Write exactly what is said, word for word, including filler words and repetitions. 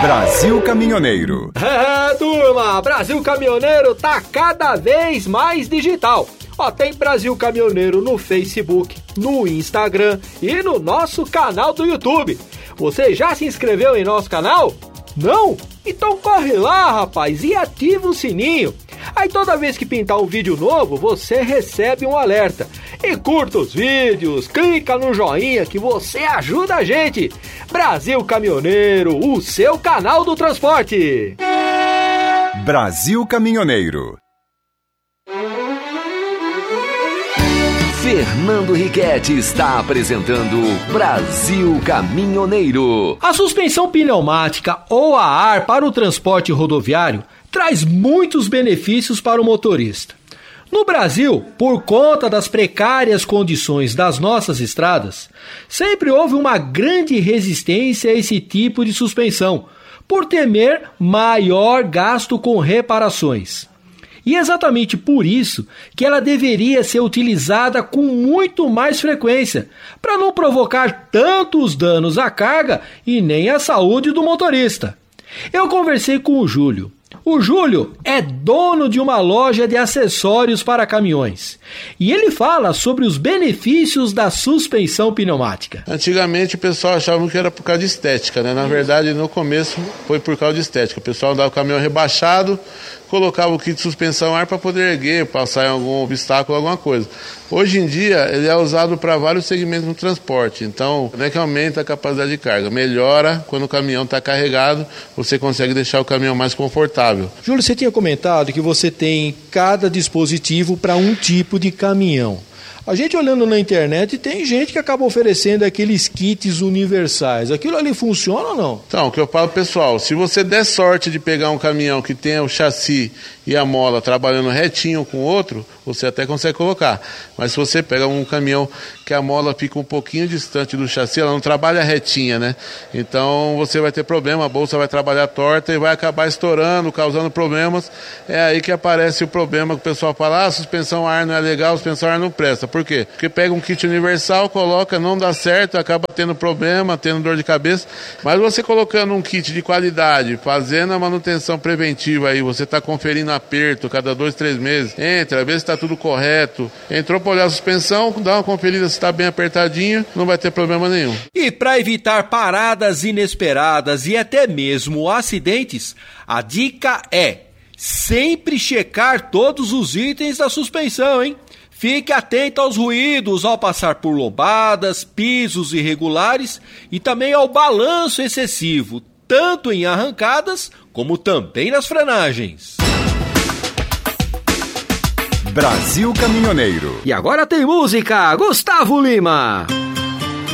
Brasil Caminhoneiro. É, turma, Brasil Caminhoneiro tá cada vez mais digital. Ó, tem Brasil Caminhoneiro no Facebook, no Instagram e no nosso canal do YouTube. Você já se inscreveu em nosso canal? Não? Então corre lá, rapaz, e ativa o sininho. Aí toda vez que pintar um vídeo novo, você recebe um alerta. E curta os vídeos, clica no joinha que você ajuda a gente. Brasil Caminhoneiro, o seu canal do transporte. Brasil Caminhoneiro. Fernando Riquetti está apresentando Brasil Caminhoneiro. A suspensão pneumática ou a ar para o transporte rodoviário traz muitos benefícios para o motorista. No Brasil, por conta das precárias condições das nossas estradas, sempre houve uma grande resistência a esse tipo de suspensão, por temer maior gasto com reparações. E exatamente por isso que ela deveria ser utilizada com muito mais frequência, para não provocar tantos danos à carga e nem à saúde do motorista. Eu conversei com o Júlio. O Júlio é dono de uma loja de acessórios para caminhões e ele fala sobre os benefícios da suspensão pneumática. Antigamente o pessoal achava que era por causa de estética, né? Na verdade, no começo foi por causa de estética. O pessoal andava com o caminhão rebaixado, colocava o kit de suspensão ar para poder erguer, passar em algum obstáculo, alguma coisa. Hoje em dia, ele é usado para vários segmentos no transporte. Então, não é que aumenta a capacidade de carga, melhora quando o caminhão está carregado, você consegue deixar o caminhão mais confortável. Júlio, você tinha comentado que você tem cada dispositivo para um tipo de caminhão. A gente olhando na internet, tem gente que acaba oferecendo aqueles kits universais. Aquilo ali funciona ou não? Então, o que eu falo, pessoal, se você der sorte de pegar um caminhão que tenha o chassi e a mola trabalhando retinho com o outro, você até consegue colocar. Mas se você pega um caminhão que a mola fica um pouquinho distante do chassi, ela não trabalha retinha, né? Então você vai ter problema, a bolsa vai trabalhar torta e vai acabar estourando, causando problemas. É aí que aparece o problema que o pessoal fala, ah, suspensão a ar não é legal, suspensão a ar não presta. Por quê? Porque pega um kit universal, coloca, não dá certo, acaba tendo problema, tendo dor de cabeça. Mas você colocando um kit de qualidade, fazendo a manutenção preventiva aí, você está conferindo aperto cada dois, três meses, entra, vê se está tudo correto. Entrou para olhar a suspensão, dá uma conferida se está bem apertadinho, não vai ter problema nenhum. E para evitar paradas inesperadas e até mesmo acidentes, a dica é sempre checar todos os itens da suspensão, hein? Fique atento aos ruídos ao passar por lombadas, pisos irregulares e também ao balanço excessivo, tanto em arrancadas como também nas frenagens. Brasil Caminhoneiro. E agora tem música, Gustavo Lima.